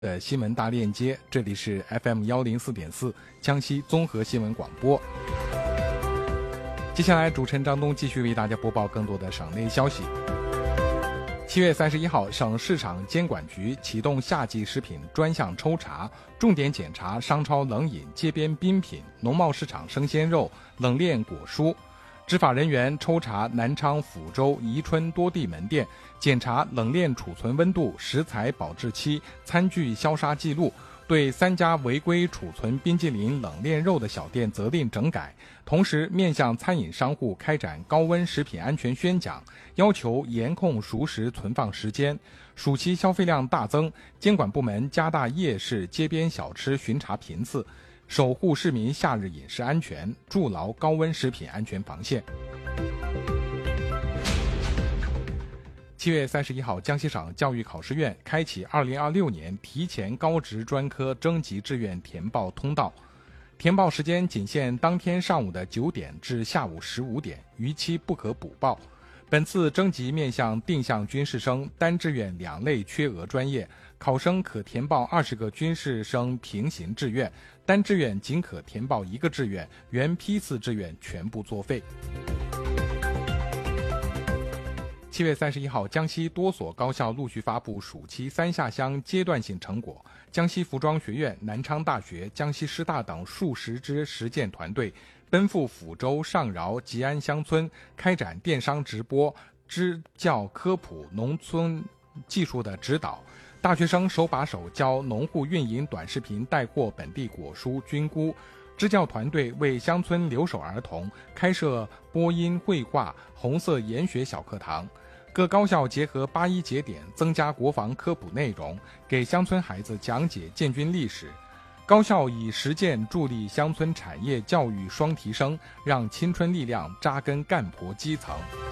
的新闻大链接，这里是 FM104.4 江西综合新闻广播。接下来主持人张东继续为大家播报更多的省内消息。7月31号，省市场监管局启动夏季食品专项抽查，重点检查商超冷饮、街边冰品、农贸市场生鲜肉、冷链果蔬。执法人员抽查南昌、抚州、宜春多地门店，检查冷链储存温度、食材保质期、餐具消杀记录，对3家违规储存冰激凌、冷链肉的小店责令整改。同时面向餐饮商户开展高温食品安全宣讲，要求严控熟食存放时间。暑期消费量大增，监管部门加大夜市、街边小吃巡查频次，守护市民夏日饮食安全，筑牢高温食品安全防线。7月31号，江西省教育考试院开启2026年提前高职专科征集志愿填报通道，填报时间仅限当天上午的9点至下午15点，逾期不可补报。本次征集面向定向军事生单志愿2类缺额专业，考生可填报20个军事生平行志愿，单志愿仅可填报1个志愿，原批次志愿全部作废。7月31号，江西多所高校陆续发布暑期3下乡阶段性成果。江西服装学院、南昌大学、江西师大等数十支实践团队奔赴抚州、上饶、吉安乡村，开展电商直播、支教科普、农村技术的指导。大学生手把手教农户运营短视频带货本地果蔬、菌菇。支教团队为乡村留守儿童开设播音、绘画、红色研学小课堂。各高校结合8·1节点，增加国防科普内容，给乡村孩子讲解建军历史。高校以实践助力乡村产业教育双提升，让青春力量扎根干婆基层。